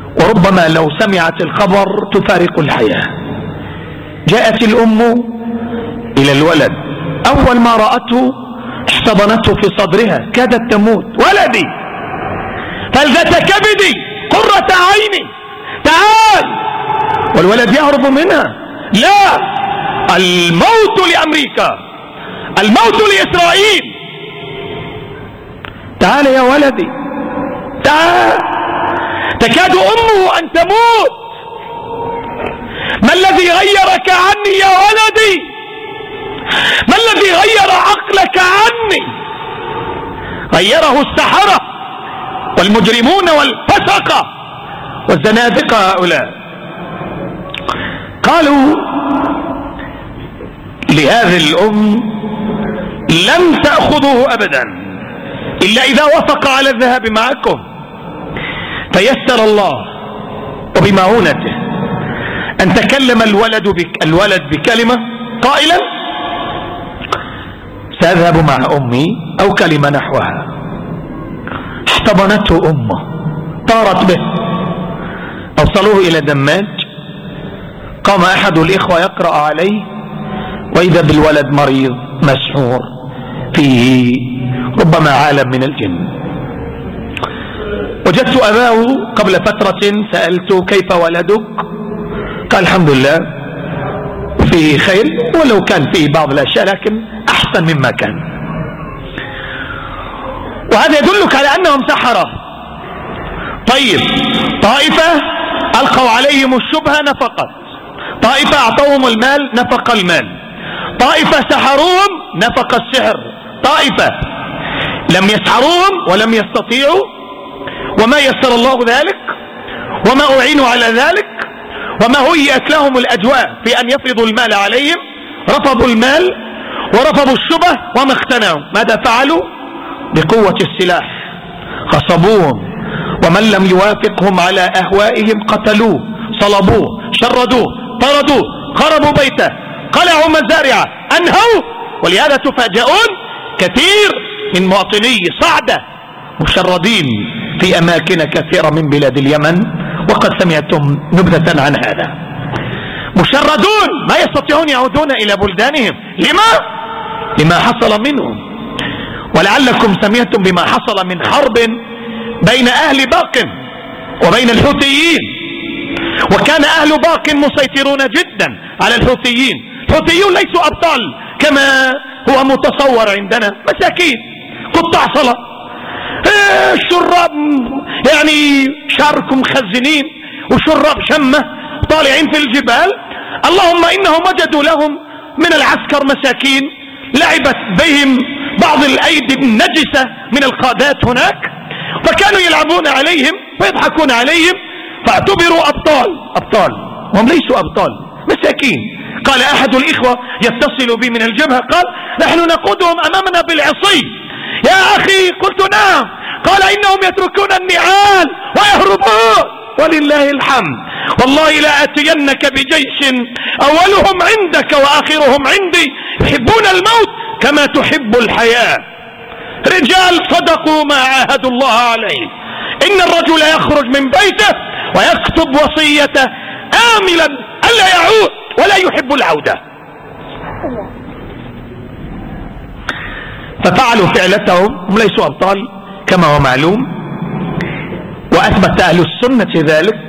وربما لو سمعت الخبر تفارق الحياة. جاءت الأم إلى الولد، أول ما رأته احتضنته في صدرها، كادت تموت. ولدي، فلذة كبدي، قرة عيني، تعال. والولد يهرب منها، لا، الموت لأمريكا، الموت لإسرائيل، تعال يا ولدي تعال. تكاد أمه أن تموت. ما الذي غيرك عني يا ولدي؟ ما الذي غير عقلك عني؟ غيره السحرة والمجرمون والفسقة والزنادقة هؤلاء. قالوا لهذه الأم لن تأخذوه أبدا إلا إذا وافق على الذهاب معكم. فيسر الله وبمعونته أن تكلم الولد بكلمة قائلا سأذهب مع أمي أو كلمة نحوها. احتضنته أمه، طارت به، أوصلوه إلى دماج. قام أحد الإخوة يقرأ عليه، وإذا بالولد مريض مسحور فيه ربما عالم من الجن. وجدت أباه قبل فترة، سألته كيف ولدك؟ قال الحمد لله فيه خير، ولو كان فيه بعض الأشياء لكن أحسن مما كان. وهذا يدلك على أنهم سحرة. طيب، طائفة ألقوا عليهم الشبهة نفقت، طائفة أعطوهم المال نفق المال، طائفة سحروهم نفق السحر، طائفة لم يسحروهم ولم يستطيعوا وما يسر الله ذلك وما أعينوا على ذلك وما هيئت لهم الأجواء في أن يفرضوا المال عليهم، رفضوا المال ورفضوا الشبه وما اقتنعوا. ماذا فعلوا؟ بقوة السلاح خصبوهم، ومن لم يوافقهم على أهوائهم قتلوه، صلبوه، شردوه، طردوه، خربوا بيته، قلعوا مزارعه، أنهوا. ولهذا تفاجئون كثير من مواطني صعدة مشردين في أماكن كثيرة من بلاد اليمن، وقد سمعتم نبذة عن هذا. مشردون ما يستطيعون يعودون إلى بلدانهم. لما حصل منهم. ولعلكم سمعتم بما حصل من حرب بين أهل باق وبين الحوثيين، وكان أهل باق مسيطرون جدا على الحوثيين. الحوثيون ليسوا أبطال كما هو متصور عندنا، مساكين قطاع صلاة، الشراب يعني شاركم مخزنين وشراب شمة طالعين في الجبال. اللهم إنهم وجدوا لهم من العسكر مساكين لعبت بهم بعض الأيدي النجسة من القادات هناك، فكانوا يلعبون عليهم ويضحكون عليهم، فاعتبروا أبطال وهم ليسوا أبطال، مساكين. قال أحد الإخوة يتصل بي من الجبهة، قال نحن نقودهم أمامنا بالعصي. يا أخي قلت نعم. قال إنهم يتركون النعال ويهربون. ولله الحمد، والله لا أتينك بجيش أولهم عندك وآخرهم عندي يحبون الموت كما تحب الحياة. رجال صدقوا ما عاهدوا الله عليه. إن الرجل يخرج من بيته ويكتب وصيته آملا ألا يعود ولا يحب العودة. ففعلوا فعلتهم، هم ليسوا أبطال كما هو معلوم، وأثبت أهل السنة ذلك.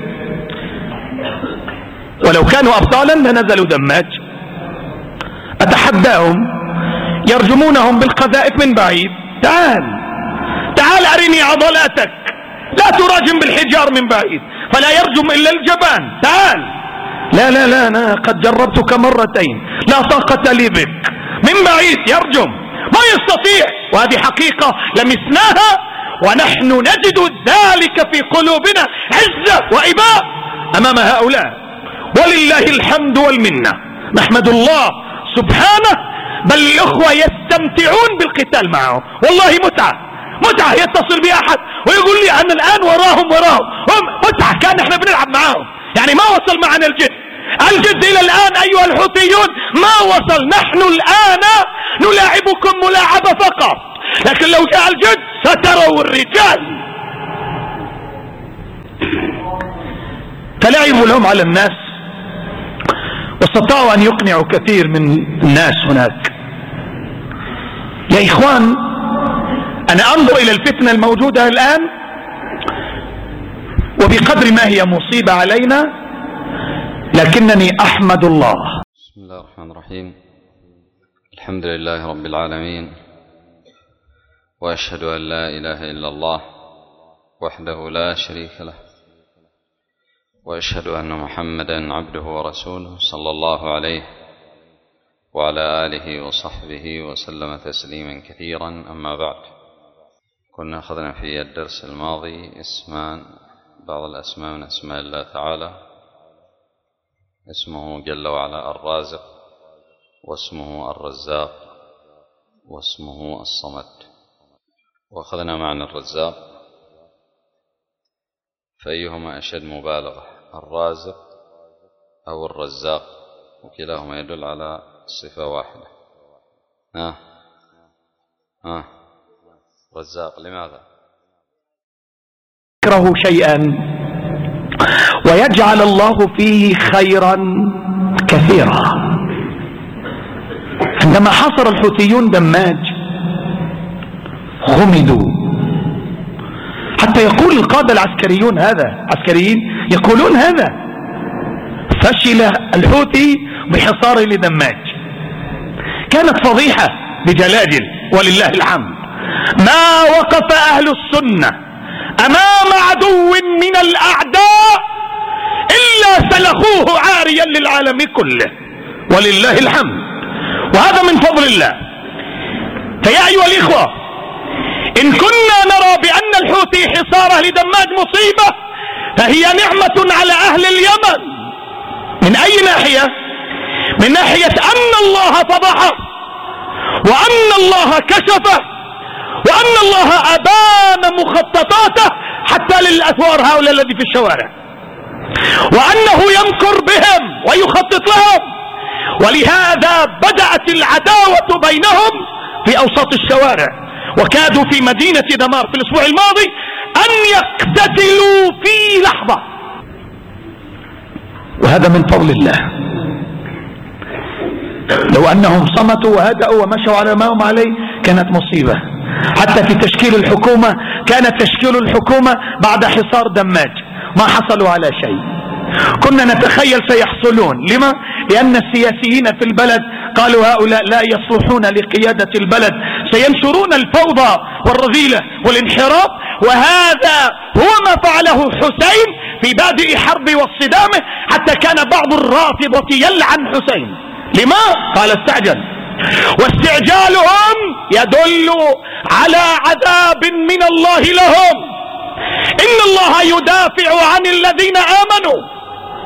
ولو كانوا أبطالا لنزلوا دماج. أتحداهم، يرجمونهم بالقذائف من بعيد. تعال أرني عضلاتك، لا تراجم بالحجار من بعيد، فلا يرجم إلا الجبان. تعال. لا أنا قد جربتك مرتين، لا طاقة لي بك. من بعيد يرجم، ما يستطيع، وهذه حقيقة لمسناها، ونحن نجد ذلك في قلوبنا عزة وإباء أمام هؤلاء. ولله الحمد والمنة، نحمد الله سبحانه. بل الأخوة يستمتعون بالقتال معه، والله متعة. يتصل بي أحد ويقول لي أنا الآن وراهم هم متعة، كان احنا بنلعب معهم. يعني ما وصل معنا الجد إلى الآن أيها الحوثيون، ما وصل. نحن الآن نلاعبكم ملاعبة فقط، لكن لو جاء الجد ستروا الرجال. فلعبوا لهم على الناس، واستطاعوا أن يقنعوا كثير من الناس هناك. يا إخوان، أنا أنظر إلى الفتنة الموجودة الآن، وبقدر ما هي مصيبة علينا، لكنني أحمد الله. بسم الله الرحمن الرحيم. الحمد لله رب العالمين، وأشهد أن لا إله إلا الله وحده لا شريك له، وأشهد أن محمدا عبده ورسوله صلى الله عليه وعلى آله وصحبه وسلم تسليما كثيرا. أما بعد، كنا أخذنا في الدرس الماضي بعض الأسماء من أسماء الله تعالى، اسمه جل وعلا الرازق، واسمه الرزاق، واسمه الصمد. وأخذنا معنى الرزاق، فأيهما أشد مبالغة، الرازق أو الرزاق، وكلاهما يدل على صفة واحدة. رزاق لماذا؟ يكره شيئا ويجعل الله فيه خيرا كثيرا. عندما حصر الحوثيون دماج غمدوا، حتى يقول القادة العسكريون عسكريين يقولون هذا، فشل الحوثي بحصاره لدماج. كانت فضيحة بجلاجل ولله الحمد. ما وقف أهل السنة أمام عدو من الأعداء إلا سلخوه عاريا للعالم كله ولله الحمد، وهذا من فضل الله. فيا أيها الإخوة، إن كنا نرى بأن الحوثي حصاره لدماج مصيبة، فهي نعمة على أهل اليمن. من أي ناحية؟ من ناحية أن الله فضحه، وأن الله كشفه، وأن الله أبان مخططاته حتى للأثوار هؤلاء الذي في الشوارع، وأنه يمكر بهم ويخطط لهم. ولهذا بدأت العداوة بينهم في أوساط الشوارع، وكادوا في مدينة دمار في الأسبوع الماضي أن يقتتلوا في لحظة، وهذا من فضل الله. لو أنهم صمتوا وهدأوا ومشوا على ما هم عليه كانت مصيبة. حتى في تشكيل الحكومة، كانت تشكيل الحكومة بعد حصار دماج، ما حصلوا على شيء. كنا نتخيل سيحصلون. لما؟ لأن السياسيين في البلد قالوا هؤلاء لا يصلحون لقيادة البلد، سينشرون الفوضى والرذيلة والانحراف. وهذا هو ما فعله حسين في بادئ حرب واصطدامه، حتى كان بعض الرافضة يلعن حسين. لما؟ قال استعجل، واستعجالهم يدل على عذاب من الله لهم. إن الله يدافع عن الذين آمنوا.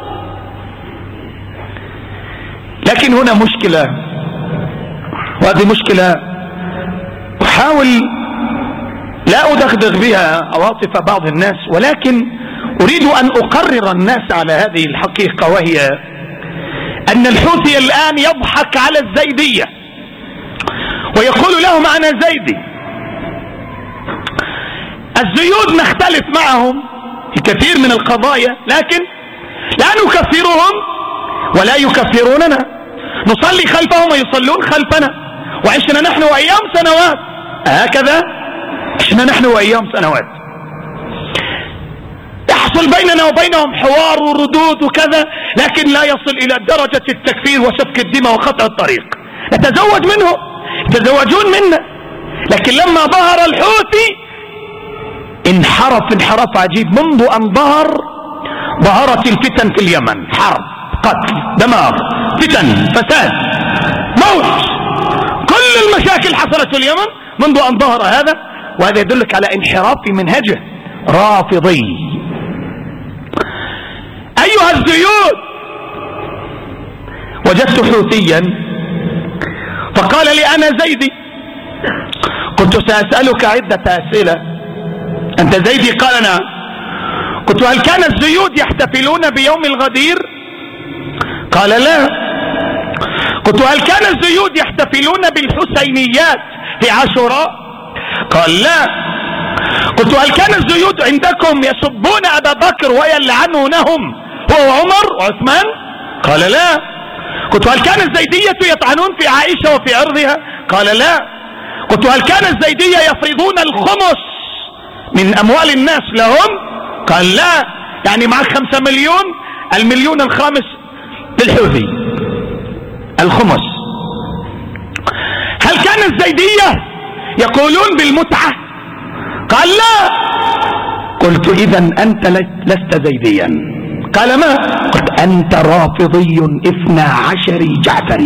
لكن هنا مشكلة، وهذه مشكلة أحاول لا أدغدغ بها عواطف بعض الناس، ولكن أريد أن أقرر الناس على هذه الحقيقة، وهي أن الحوثي الآن يضحك على الزيدية ويقول لهم أنا زيدي. الزيود نختلف معهم في كثير من القضايا، لكن لا نكفرهم ولا يكفروننا. نصلي خلفهم ويصلون خلفنا، وعشنا نحن وأيام سنوات هكذا، عشنا نحن وأيام سنوات. يحصل بيننا وبينهم حوار وردود وكذا، لكن لا يصل إلى درجة التكفير وسفك الدماء وقطع الطريق. نتزوج منهم، يتزوجون منا. لكن لما ظهر الحوثي انحرف عجيب. منذ أن ظهرت الفتن في اليمن، حرب، قتل، دمار، فتن، فساد، موت، كل المشاكل حصلت في اليمن منذ أن ظهر هذا. وهذا يدلك على انحراف في منهجه رافضي. أيها الزيود، وجدت حوثيا فقال لي أنا زيدي. قلت سأسألك عدة أسئلة. أنت زيدي؟ قال نعم. قلت هل كان الزيود يحتفلون بيوم الغدير؟ قال لا. قلت هل كان الزيود يحتفلون بالحسينيات في عاشوراء؟ قال لا. قلت هل كان الزيود عندكم يسبون أبا بكر ويلعنونهم هو وعمر وعثمان؟ قال لا. قلت هل كان الزيدية يطعنون في عائشة وفي عرضها؟ قال لا. قلت هل كان الزيدية يفرضون الخمس من أموال الناس لهم؟ قال لا. يعني معك 5 مليون، المليون الخامس للحوثي الخمس. هل كان الزيدية يقولون بالمتعة؟ قال لا. قلت إذن أنت لست زيديا. قال ما؟ قلت أنت رافضي 12 جعفري.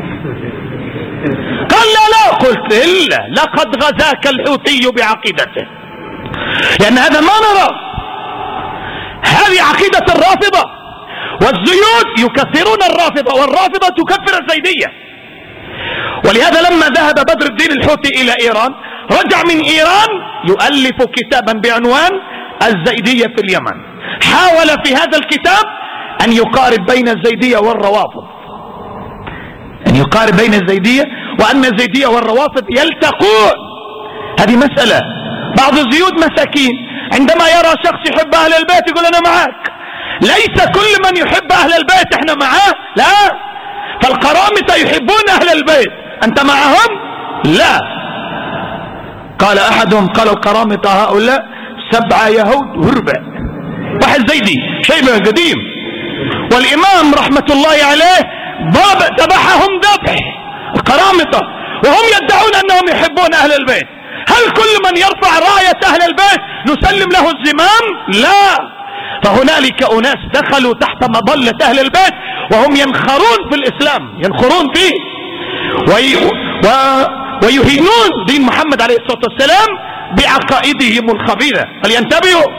قال لا. قلت إلا لقد غزاك الحوثي بعقيدته، لأن هذا ما نرى، هذه عقيدة الرافضة، والزيود يكفرون الرافضة والرافضة تكفر الزيدية. ولهذا لما ذهب بدر الدين الحوثي إلى إيران رجع من إيران يؤلف كتابا بعنوان الزيدية في اليمن. حاول في هذا الكتاب أن يقارب بين الزيدية والروافض، أن يقارب بين الزيدية وأن الزيدية والروافض يلتقون. هذه مسألة. بعض الزيود مساكين عندما يرى شخص يحب أهل البيت يقول أنا معك. ليس كل من يحب أهل البيت احنا معاه، لا. فالقرامطة يحبون أهل البيت، أنت معهم؟ لا. قال أحدهم قال القرامطة هؤلاء 7 يهود هرباء. واحد زيدي شيبة قديم، والإمام رحمة الله عليه ذبحهم ذبح القرامطة وهم يدعون أنهم يحبون أهل البيت. هل كل من يرفع راية أهل البيت نسلم له الزمام؟ لا. فهنالك أناس دخلوا تحت مظلة أهل البيت وهم ينخرون في الإسلام، ينخرون فيه ويهينون دين محمد عليه الصلاة والسلام بعقائدهم الخبيثة. فلينتبهوا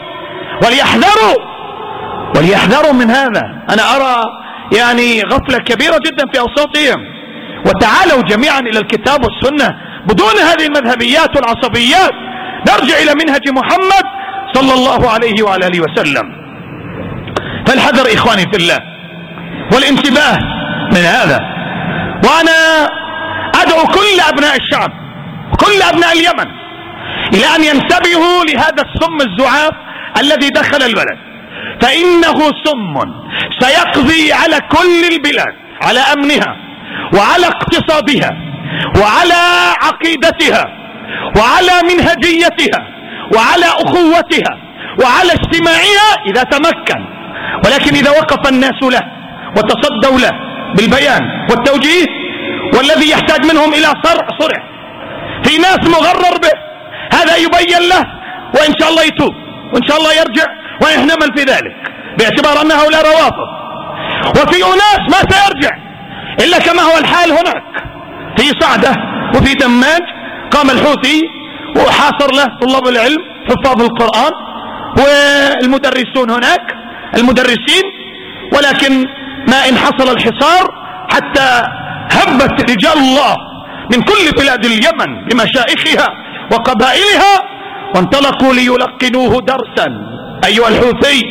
وليحذروا من هذا. أنا أرى يعني غفلة كبيرة جدا في أوساطهم. وتعالوا جميعا إلى الكتاب والسنة بدون هذه المذهبيات والعصبيات، نرجع إلى منهج محمد صلى الله عليه وعلى آله وسلم. فالحذر إخواني في الله والانتباه من هذا. وأنا أدعو كل أبناء الشعب كل أبناء اليمن إلى أن ينتبهوا لهذا السم الزعاف الذي دخل البلد، فإنه سم سيقضي على كل البلاد، على أمنها وعلى اقتصادها وعلى عقيدتها وعلى منهجيتها وعلى أخوتها وعلى اجتماعها إذا تمكن. ولكن إذا وقف الناس له وتصدوا له بالبيان والتوجيه، والذي يحتاج منهم إلى صرع، في ناس مغرر به، هذا يبين له وإن شاء الله يتوب وإن شاء الله يرجع ويحتمل في ذلك باعتبار أن هؤلاء روافض. وفي أناس ما سيرجع إلا كما هو الحال هناك في صعدة وفي دماج. قام الحوثي وحاصر له طلاب العلم حفاظ القرآن والمدرسون هناك المدرسين، ولكن ما إن حصل الحصار حتى هبت رجال الله من كل بلاد اليمن بمشائخها وقبائلها وانطلقوا ليلقنوه درسا. أيها الحوثي،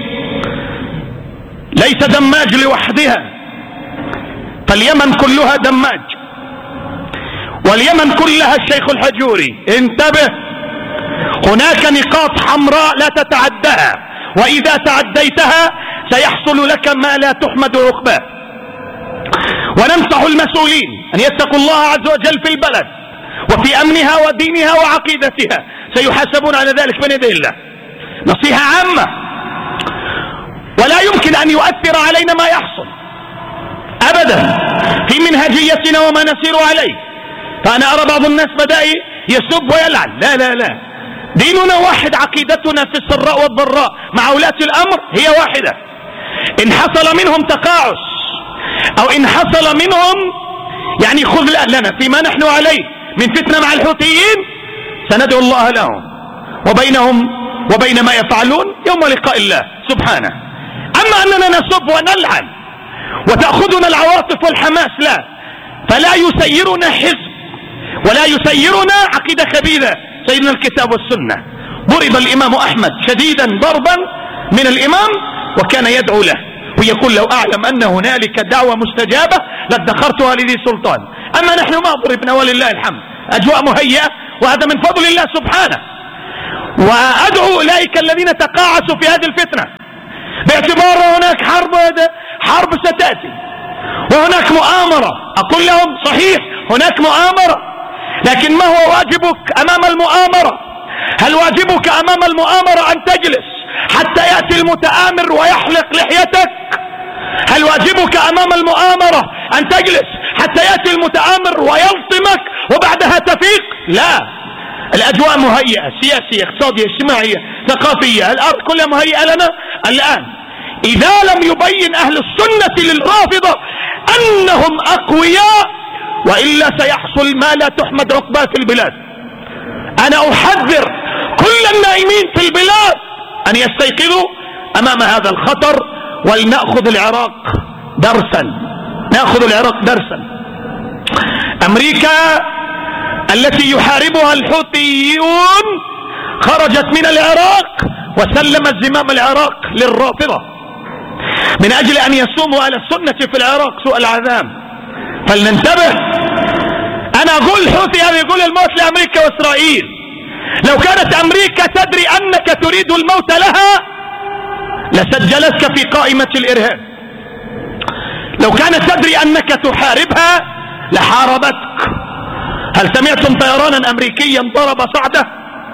ليس دماج لوحدها، فاليمن كلها دماج، واليمن كلها الشيخ الحجوري. انتبه، هناك نقاط حمراء لا تتعدها، وإذا تعديتها سيحصل لك ما لا تحمد عقباه. وننصح المسؤولين أن يتقوا الله عز وجل في البلد وفي أمنها ودينها وعقيدتها، سيحاسبون على ذلك من يد الله. نصيحة عامة، ولا يمكن أن يؤثر علينا ما يحصل أبدا في منهجيتنا وما نسير عليه. فأنا أرى بعض الناس بدأ يسب ويلعن. لا لا لا، ديننا واحد، عقيدتنا في السراء والضراء مع ولاة الأمر هي واحدة. إن حصل منهم تقاعس أو إن حصل منهم يعني خذلان لنا فيما نحن عليه من فتنة مع الحوثيين، سندعو الله لهم وبينهم وبين ما يفعلون يوم لقاء الله سبحانه. أما أننا نسب ونلعن وتأخذنا العواطف والحماس، لا، فلا يسيرنا حزب ولا يسيرنا عقيدة خبيثة. سيدنا الكتاب والسنة. ضرب الإمام أحمد شديدا ضربا من الإمام وكان يدعو له ويقول لو أعلم أن هنالك دعوة مستجابة لادخرتها لذي سلطان. أما نحن ما ضربنا ولله الحمد، أجواء مهيئة، وهذا من فضل الله سبحانه. وأدعو أولئك الذين تقاعسوا في هذه الفتنة باعتبار هناك حرب ستأتي وهناك مؤامرة. أقول لهم صحيح هناك مؤامرة، لكن ما هو واجبك أمام المؤامرة؟ هل واجبك أمام المؤامرة أن تجلس حتى يأتي المتآمر ويحلق لحيتك؟ هل واجبك أمام المؤامرة أن تجلس حتى يأتي المتآمر ويلطمك وبعدها تفيق؟ لا، الأجواء مهيئة، سياسية، اقتصادية، اجتماعية، ثقافية، الأرض كلها مهيئة لنا الآن. إذا لم يبين أهل السنة للرافضة أنهم أقوياء، وإلا سيحصل ما لا تحمد عقباه في البلاد. أنا أحذر كل النائمين في البلاد أن يستيقظوا أمام هذا الخطر، ولنأخذ العراق درسا، نأخذ العراق درسا. أمريكا التي يحاربها الحوثيون خرجت من العراق وسلمت زمام العراق للرافضة من أجل أن يسوموا على السنة في العراق سوء العذاب. فلننتبه. أنا أقول الحوثي هذا يقول الموت لأمريكا وإسرائيل. لو كانت أمريكا تدري أنك تريد الموت لها لسجلتك في قائمة الإرهاب. لو كانت تدري أنك تحاربها لحاربتك. هل سمعتم طيرانا أمريكيا ضرب صعدة؟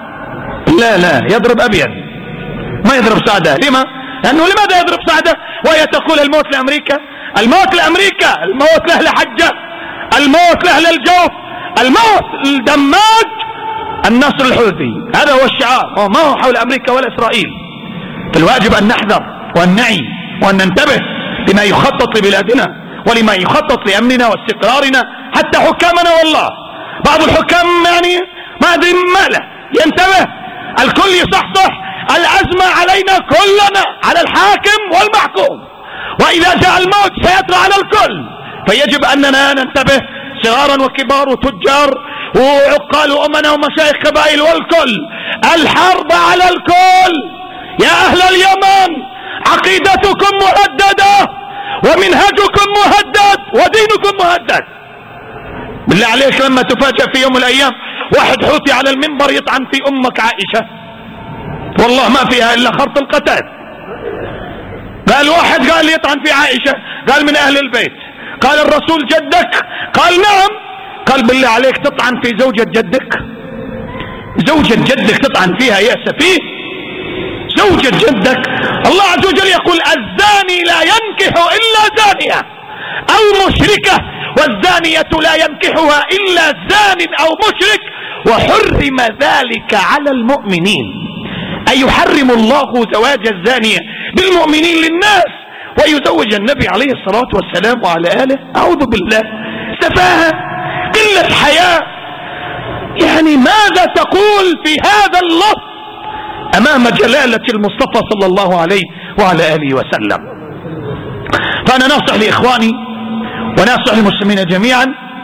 لا، يضرب أبيض، ما يضرب صعدة. لما؟ لأنه لماذا يضرب صعدة وهي تقول الموت لأمريكا؟ الموت لأمريكا، الموت لأهل حجة، الموت لأهل الجوف، الموت الدماج، النصر الحوثي. هذا هو الشعار، ما هو حول أمريكا ولا إسرائيل. فالواجب أن نحذر وأن نعي وأن ننتبه لما يخطط لبلادنا ولما يخطط لأمننا واستقرارنا. حتى حكامنا والله بعض الحكام يعني ما أدري ماله، ينتبه. الكل يصحصح، الأزمة علينا كلنا، على الحاكم والمحكوم، وإذا جاء الموت سيطرأ على الكل. فيجب أننا ننتبه، صغارا وكبار وتجار وعقال وأمنا ومشايخ قبائل والكل. الحرب على الكل. يا أهل اليمن عقيدتكم مهددة ومنهجكم مهدد ودينكم مهدد. بالله عليك لما تفاجأ في يوم من الأيام واحد حوثي على المنبر يطعن في أمك عائشة، والله ما فيها إلا خرط القتال. قال واحد قال يطعن في عائشة، قال من أهل البيت، قال الرسول جدك، قال نعم، قال بالله عليك تطعن في زوجة جدك؟ زوجة جدك تطعن فيها يا سفيه؟ زوجة جدك. الله عز وجل يقول الزاني لا ينكح إلا زانية أو مشركة، والزانية لا ينكحها إلا زان أو مشرك، وحرم ذلك على المؤمنين. أي يحرم الله زواج الزانية بالمؤمنين للناس ويزوج النبي عليه الصلاة والسلام وعلى آله. أعوذ بالله، سفاهة، قلة حياة. يعني ماذا تقول في هذا اللفظ أمام جلالة المصطفى صلى الله عليه وعلى آله وسلم؟ فأنا نصح لإخواني ونصح للمسلمين جميعا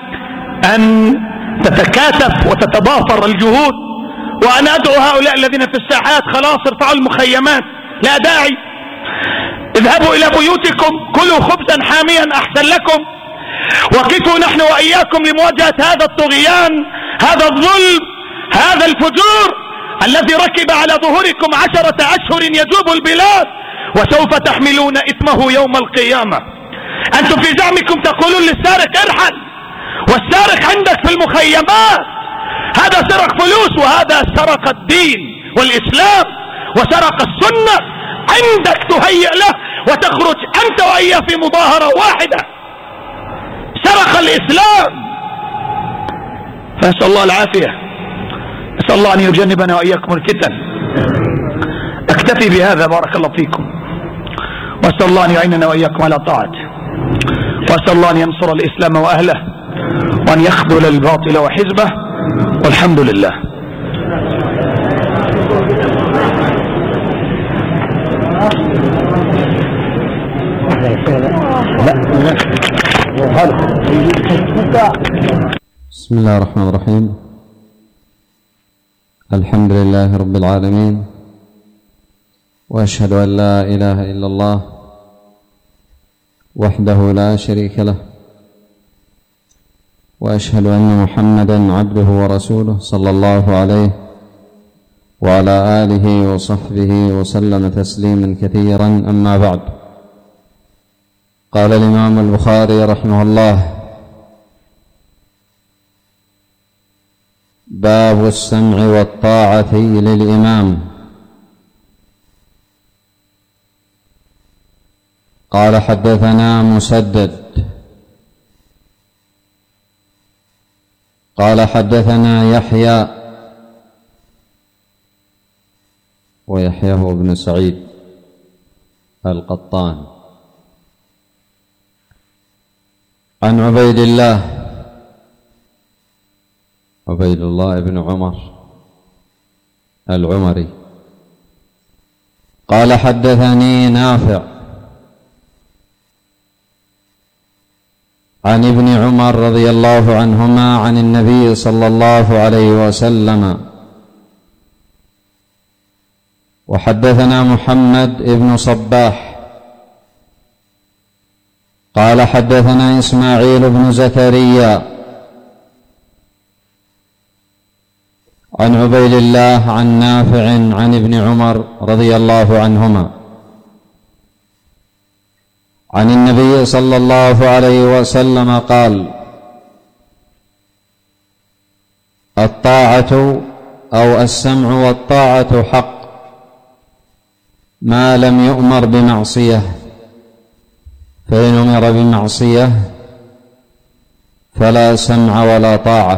أن تتكاتف وتتضافر الجهود، وأن أدعو هؤلاء الذين في الساحات خلاص ارفعوا المخيمات، لا داعي، اذهبوا إلى بيوتكم، كلوا خبزا حاميا أحسن لكم، وقفوا نحن وإياكم لمواجهة هذا الطغيان، هذا الظلم، هذا الفجور الذي ركب على ظهوركم 10 أشهر يجوب البلاد، وسوف تحملون إثمه يوم القيامة. أنتم في زعمكم تقولون للسارق ارحل، والسارق عندك في المخيمات هذا سرق فلوس، وهذا سرق الدين والإسلام وسرق السنة، عندك تهيئ له وتخرج أنت وإياه في مظاهرة واحدة. سرق الإسلام. فأسأل الله العافية، أسأل الله أن يجنبنا وإياكم الفتن. أكتفي بهذا، بارك الله فيكم، وأسأل الله أن يعيننا وإياكم على طاعته، وأسأل الله أن ينصر الإسلام وأهله، وأن يخذل الباطل وحزبه، والحمد لله. بسم الله الرحمن الرحيم. الحمد لله رب العالمين، وأشهد أن لا إله إلا الله وحده لا شريك له، وأشهد أن محمدا عبده ورسوله صلى الله عليه وعلى آله وصحبه وسلم تسليما كثيرا. أما بعد، قال الإمام البخاري رحمه الله: باب السمع والطاعة للإمام. قال: حدثنا مسدد قال: حدثنا يحيى، ويحيى هو ابن سعيد القطان، عن عبيد الله بن عمر العمري قال: حدثني نافع عن ابن عمر رضي الله عنهما عن النبي صلى الله عليه وسلم. وحدثنا محمد بن صباح قال: حدثنا إسماعيل بن زكريا عن عبيد الله عن نافع عن ابن عمر رضي الله عنهما عن النبي صلى الله عليه وسلم قال: الطاعة أو السمع والطاعة حق ما لم يؤمر بمعصية، فإن أمر بمعصية فلا سمع ولا طاعة.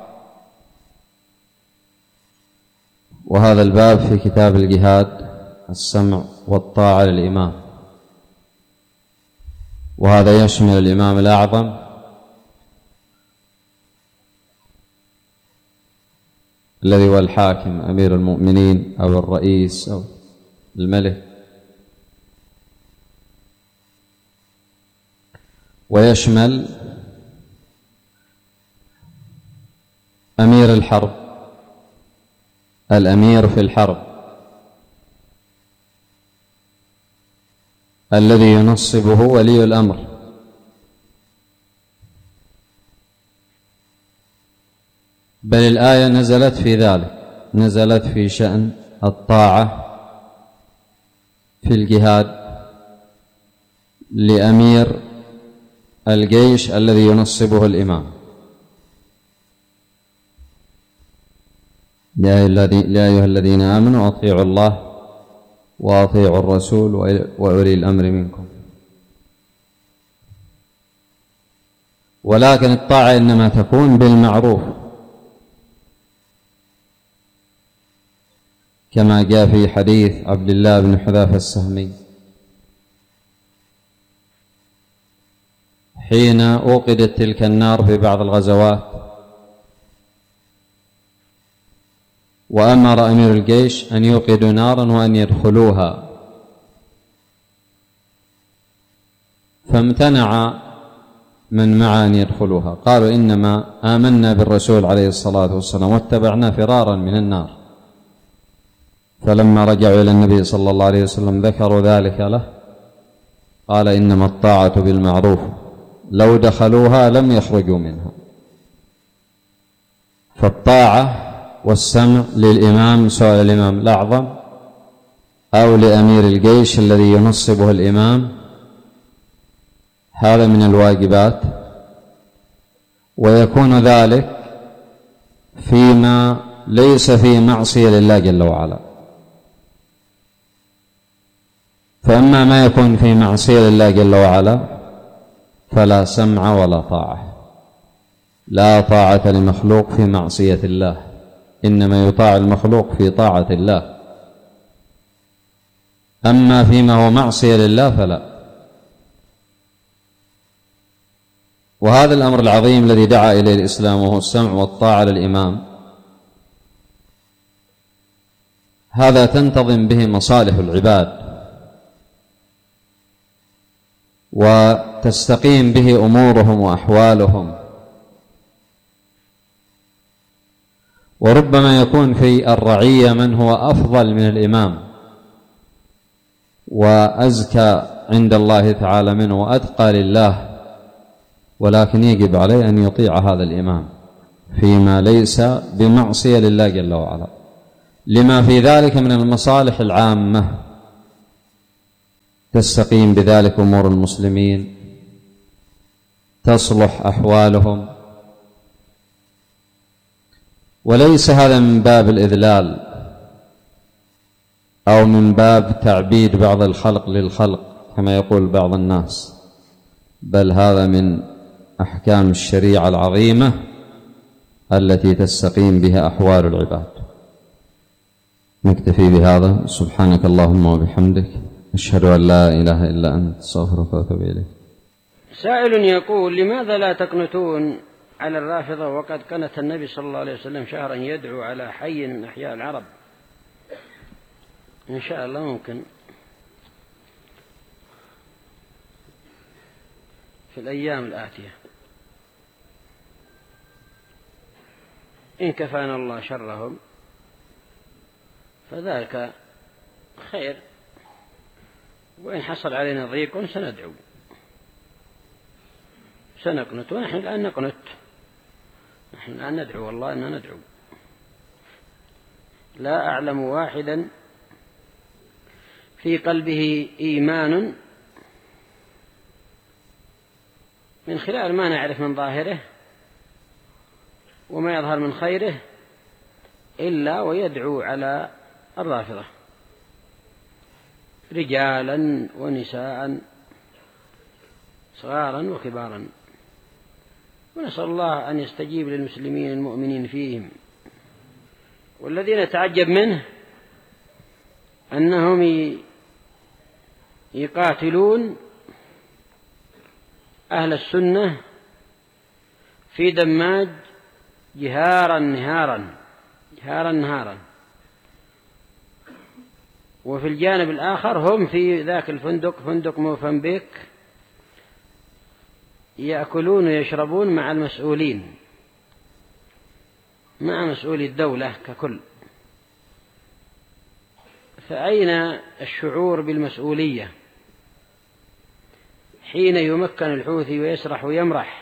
وهذا الباب في كتاب الجهاد، السمع والطاعة للإمام، وهذا يشمل الإمام الأعظم الذي هو الحاكم أمير المؤمنين أو الرئيس أو الملك، ويشمل أمير الحرب، الأمير في الحرب الذي ينصبه ولي الأمر. بل الآية نزلت في ذلك، نزلت في شأن الطاعة في الجهاد لأمير الجيش الذي ينصبه الإمام. يا أيها الذين آمنوا أطيعوا الله وأطيعوا الرسول وأولي الأمر منكم. ولكن الطاعة إنما تكون بالمعروف، كما جاء في حديث عبد الله بن حذافة السهمي حين أوقدت تلك النار في بعض الغزوات، وأمر أمير الجيش أن يوقدوا نارا وأن يدخلوها، فامتنع من معه أن يدخلوها، قالوا: إنما آمنا بالرسول عليه الصلاة والسلام واتبعنا فرارا من النار. فلما رجعوا إلى النبي صلى الله عليه وسلم ذكروا ذلك له، قال: إنما الطاعة بالمعروف، لو دخلوها لم يخرجوا منها. فالطاعة والسمع للإمام، سواء الإمام الأعظم أو لأمير الجيش الذي ينصبه الإمام، هذا من الواجبات، ويكون ذلك فيما ليس فيه معصية لله جل وعلا. فأما ما يكون فيه معصية لله جل وعلا فلا سمع ولا طاعة. لا طاعة لمخلوق في معصية الله، إنما يطاع المخلوق في طاعة الله. أما فيما هو معصية لله فلا. وهذا الأمر العظيم الذي دعا إليه الإسلام، وهو السمع والطاعة للإمام، هذا تنتظم به مصالح العباد وتستقيم به أمورهم وأحوالهم. وربما يكون في الرعية من هو أفضل من الإمام وأزكى عند الله تعالى منه وأتقى لله، ولكن يجب عليه أن يطيع هذا الإمام فيما ليس بمعصية لله جل وعلا. لما في ذلك من المصالح العامة، تستقيم بذلك أمور المسلمين، تصلح أحوالهم، وليس هذا من باب الإذلال أو من باب تعبيد بعض الخلق للخلق كما يقول بعض الناس، بل هذا من أحكام الشريعة العظيمة التي تستقيم بها أحوال العباد. نكتفي بهذا. سبحانك اللهم وبحمدك، أشهد أن لا إله إلا أنت، أستغفرك وأتوب إليك. سائل يقول: لماذا لا تقنتون على الرافضة وقد قنت النبي صلى الله عليه وسلم شهرا يدعو على حي من أحياء العرب؟ إن شاء الله ممكن في الأيام الآتية، إن كفانا الله شرهم فذلك خير، وإن حصل علينا ضيق سندعو سنقنت، ونحن الآن نقنت، نحن الآن ندعو والله أننا ندعو. لا أعلم واحدا في قلبه إيمان من خلال ما نعرف من ظاهره وما يظهر من خيره إلا ويدعو على الرافضة، رجالا ونساء، صغارا وكبارا، ونسأل الله أن يستجيب للمسلمين المؤمنين فيهم. والذي نتعجب منه أنهم يقاتلون أهل السنة في دماج جهارا نهارا، وفي الجانب الآخر هم في ذاك الفندق، فندق موفنبيك، يأكلون ويشربون مع المسؤولين، مع مسؤولي الدولة ككل. فأين الشعور بالمسؤولية حين يمكن الحوثي ويسرح ويمرح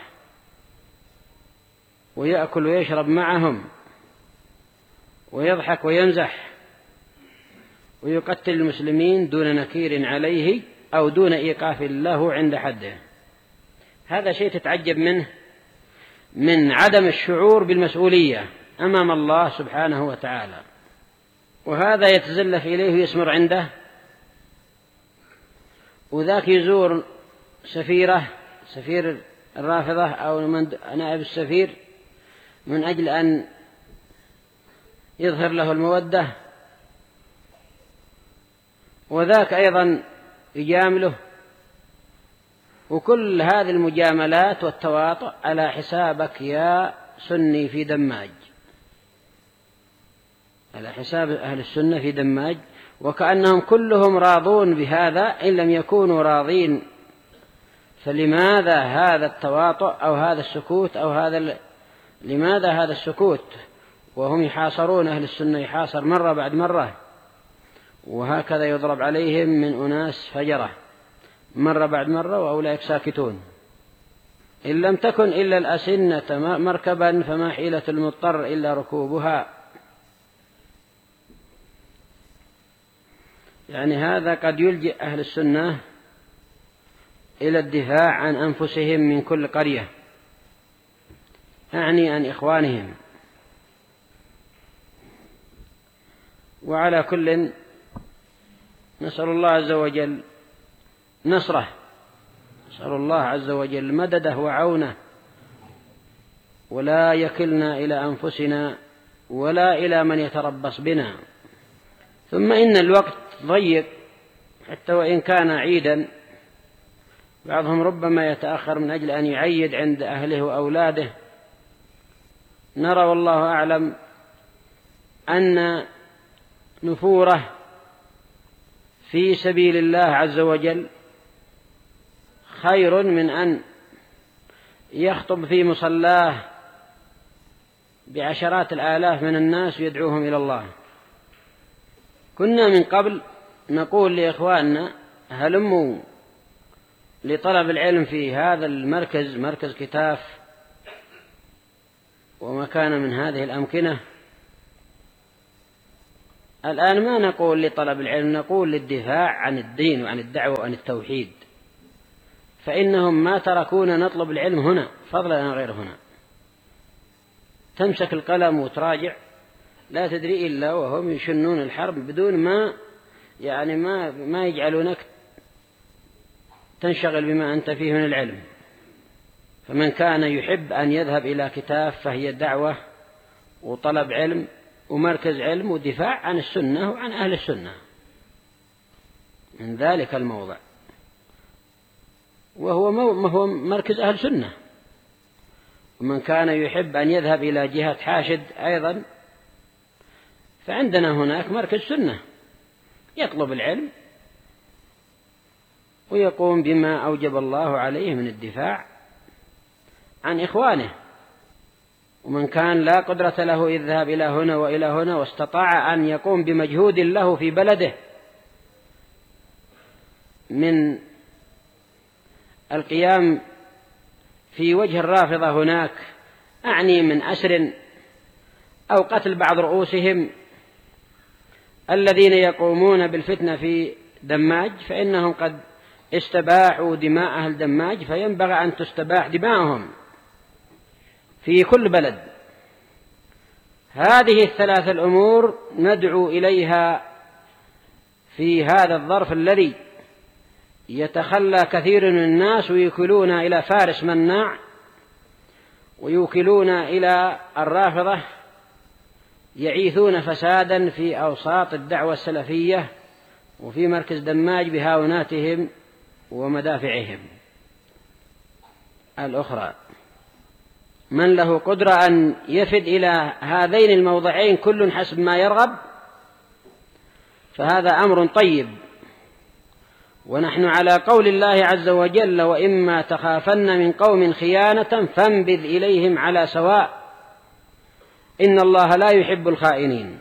ويأكل ويشرب معهم ويضحك ويمزح ويقتل المسلمين دون نكير عليه أو دون إيقاف له عند حده؟ هذا شيء تتعجب منه، من عدم الشعور بالمسؤولية أمام الله سبحانه وتعالى. وهذا يتزلف إليه ويسمر عنده، وذاك يزور سفير الرافضة أو نائب السفير من أجل أن يظهر له المودة، وذاك أيضا يجامله، وكل هذه المجاملات والتواطؤ على حسابك يا سني في دماج، على حساب أهل السنة في دماج، وكأنهم كلهم راضون بهذا إن لم يكونوا راضين. فلماذا هذا التواطؤ أو هذا السكوت لماذا هذا السكوت وهم يحاصرون أهل السنة، يحاصر مرة بعد مرة، وهكذا يضرب عليهم من أناس فجرة مرة بعد مرة وأولئك ساكتون. إن لم تكن إلا الأسنة مركبا فما حيلة المضطر إلا ركوبها. يعني هذا قد يلجئ أهل السنة إلى الدفاع عن أنفسهم من كل قرية، أعني عن إخوانهم. وعلى كل نسأل الله عز وجل نصره، نسأل الله عز وجل مدده وعونه، ولا يكلنا إلى أنفسنا ولا إلى من يتربص بنا. ثم إن الوقت ضيق، حتى وإن كان عيدا بعضهم ربما يتأخر من أجل أن يعيد عند أهله وأولاده. نرى والله أعلم أن نفوره في سبيل الله عز وجل خير من أن يخطب في مصلاه بعشرات الآلاف من الناس يدعوهم إلى الله. كنا من قبل نقول لإخواننا هلموا لطلب العلم في هذا المركز، مركز كتاف وما كان من هذه الأمكنة، الآن ما نقول لطلب العلم، نقول للدفاع عن الدين وعن الدعوة وعن التوحيد، فإنهم ما تركونا نطلب العلم هنا فضلا عن غير هنا. تمسك القلم وتراجع لا تدري إلا وهم يشنون الحرب بدون ما يجعلونك تنشغل بما أنت فيه من العلم. فمن كان يحب أن يذهب إلى كتاب فهي دعوة وطلب علم ومركز علم ودفاع عن السنة وعن أهل السنة من ذلك الموضع، وهو مركز أهل السنة. ومن كان يحب أن يذهب إلى جهة حاشد أيضا فعندنا هناك مركز سنة يطلب العلم ويقوم بما أوجب الله عليه من الدفاع عن إخوانه. ومن كان لا قدرة له يذهب إلى هنا وإلى هنا واستطاع أن يقوم بمجهود له في بلده من القيام في وجه الرافضة هناك، أعني من أسر أو قتل بعض رؤوسهم الذين يقومون بالفتنة في دماج، فإنهم قد استباحوا دماء أهل دماج، فينبغي أن تستباح دماءهم في كل بلد. هذه الثلاث الأمور ندعو إليها في هذا الظرف الذي يتخلى كثير من الناس ويوكلون إلى فارس مناع ويوكلون إلى الرافضة، يعيثون فسادا في أوساط الدعوة السلفية وفي مركز دماج بهاوناتهم ومدافعهم الأخرى. من له قدرة أن يفد إلى هذين الموضعين كل حسب ما يرغب فهذا أمر طيب، ونحن على قول الله عز وجل: وإما تخافن من قوم خيانة فانبذ إليهم على سواء إن الله لا يحب الخائنين.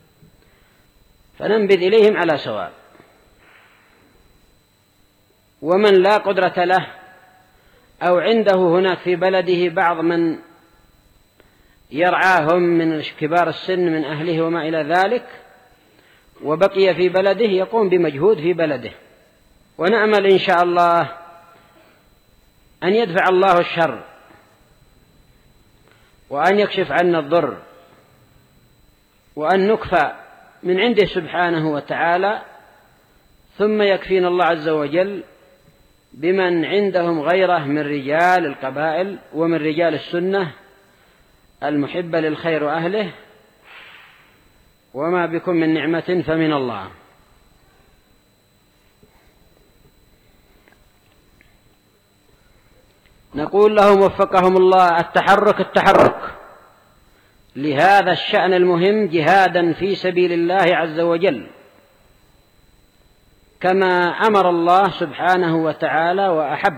فننبذ إليهم على سواء. ومن لا قدرة له أو عنده هناك في بلده بعض من يرعاهم من كبار السن من أهله وما إلى ذلك وبقي في بلده يقوم بمجهود في بلده، ونأمل إن شاء الله أن يدفع الله الشر وأن يكشف عنا الضر وأن نكفى من عنده سبحانه وتعالى، ثم يكفينا الله عز وجل بمن عندهم غيره من رجال القبائل ومن رجال السنة المحبة للخير وأهله. وما بكم من نعمة فمن الله. نقول لهم وفقهم الله التحرك لهذا الشأن المهم جهادا في سبيل الله عز وجل كما أمر الله سبحانه وتعالى وأحب،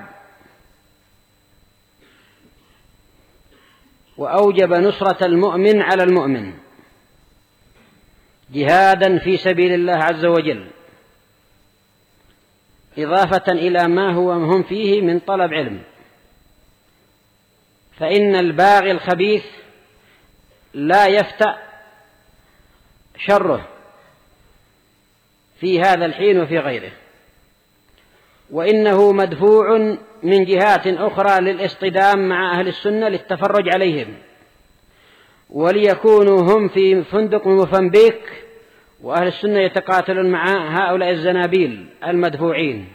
وأوجب نصرة المؤمن على المؤمن جهادا في سبيل الله عز وجل، إضافة إلى ما هو هم فيه من طلب علم. فإن الباغي الخبيث لا يفتأ شره في هذا الحين وفي غيره، وإنه مدفوع من جهات أخرى للاصطدام مع أهل السنة للتفرج عليهم وليكونوا هم في فندق موفنبيك وأهل السنة يتقاتلون مع هؤلاء الزنابيل المدفوعين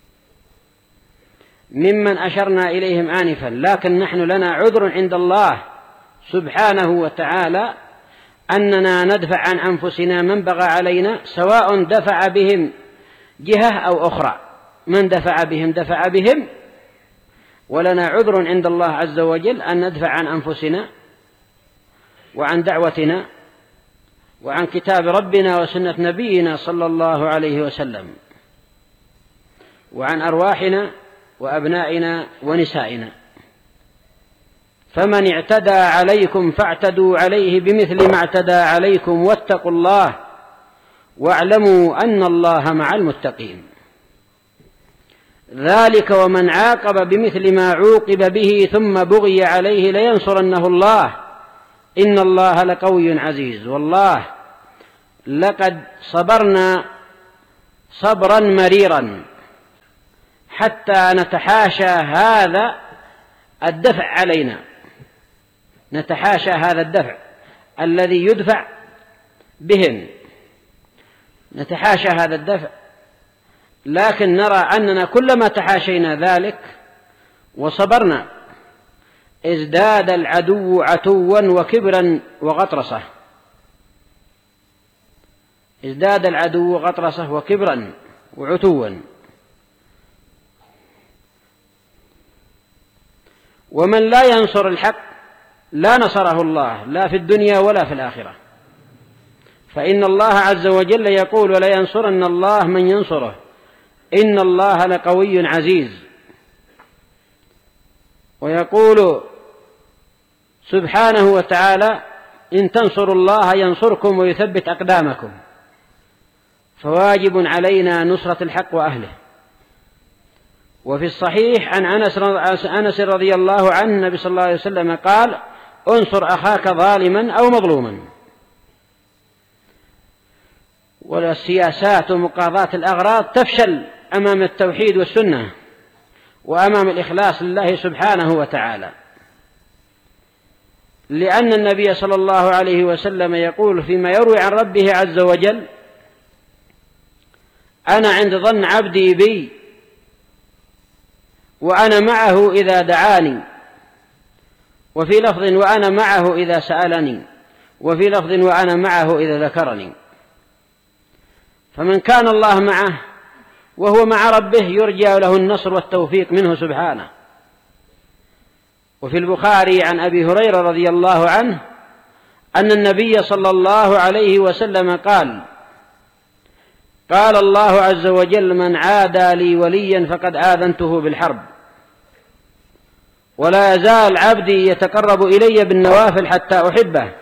ممن أشرنا إليهم آنفا. لكن نحن لنا عذر عند الله سبحانه وتعالى أننا ندفع عن أنفسنا من بغى علينا، سواء دفع بهم جهة أو أخرى. من دفع بهم ولنا عذر عند الله عز وجل أن ندفع عن أنفسنا وعن دعوتنا وعن كتاب ربنا وسنة نبينا صلى الله عليه وسلم وعن أرواحنا وأبنائنا ونسائنا. فمن اعتدى عليكم فاعتدوا عليه بمثل ما اعتدى عليكم واتقوا الله واعلموا أن الله مع المتقين. ذلك ومن عاقب بمثل ما عوقب به ثم بغي عليه لينصرنه الله إن الله لقوي عزيز. والله لقد صبرنا صبرا مريرا حتى نتحاشى هذا الدفع علينا، نتحاشى هذا الدفع الذي يدفع بهم، نتحاشى هذا الدفع، لكن نرى أننا كلما تحاشينا ذلك وصبرنا ازداد العدو عتوا وكبرا وغطرسة، ازداد العدو غطرسة وكبرا وعتوا. ومن لا ينصر الحق لا نصره الله لا في الدنيا ولا في الآخرة، فإن الله عز وجل يقول: ولا ينصرن الله من ينصره إن الله لقوي عزيز. ويقول سبحانه وتعالى: إن تنصروا الله ينصركم ويثبت أقدامكم. فواجب علينا نصرة الحق وأهله. وفي الصحيح عن أنس رضي الله عنه النبي صلى الله عليه وسلم قال: انصر أخاك ظالما أو مظلوما. والسياسات ومقاضاة الأغراض تفشل أمام التوحيد والسنة وأمام الإخلاص لله سبحانه وتعالى، لأن النبي صلى الله عليه وسلم يقول فيما يروي عن ربه عز وجل: أنا عند ظن عبدي بي وأنا معه إذا دعاني، وفي لفظ: وأنا معه إذا سألني، وفي لفظ: وأنا معه إذا ذكرني. فمن كان الله معه وهو مع ربه يرجى له النصر والتوفيق منه سبحانه. وفي البخاري عن أبي هريرة رضي الله عنه أن النبي صلى الله عليه وسلم قال: قال الله عز وجل: من عادى لي وليا فقد آذنته بالحرب. ولا يزال عبدي يتقرب إلي بالنوافل حتى أحبه،